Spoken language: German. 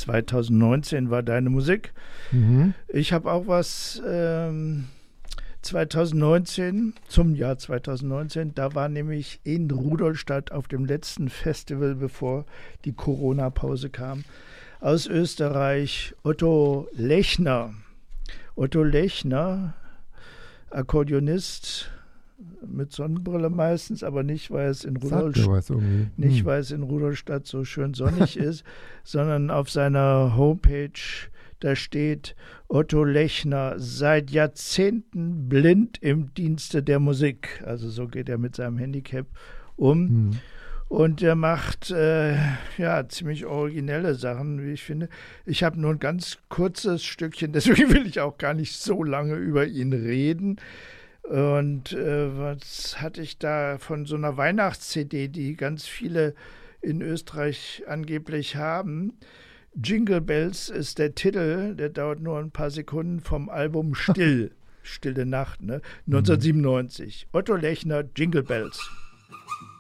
2019 war deine Musik. Mhm. Ich habe auch was 2019, zum Jahr 2019. Da war nämlich in Rudolstadt auf dem letzten Festival, bevor die Corona-Pause kam, aus Österreich Otto Lechner. Otto Lechner, Akkordeonist, mit Sonnenbrille meistens, aber nicht, weil es in Rudolstadt so schön sonnig ist, sondern auf seiner Homepage, da steht Otto Lechner, seit Jahrzehnten blind im Dienste der Musik. Also so geht er mit seinem Handicap um. Und er macht ziemlich originelle Sachen, wie ich finde. Ich habe nur ein ganz kurzes Stückchen, deswegen will ich auch gar nicht so lange über ihn reden. Und was hatte ich da von so einer Weihnachts-CD, die ganz viele in Österreich angeblich haben. Jingle Bells ist der Titel, der dauert nur ein paar Sekunden, vom Album Still, Stille Nacht, ne? 1997. Otto Lechner, Jingle Bells.